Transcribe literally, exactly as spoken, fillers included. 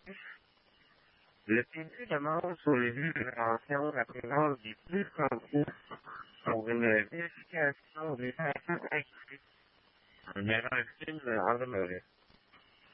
Le P D demande sur les vues de prévention la présence des plus sensibles pour une vérification des façons acquises. Un erreur fine en demeure.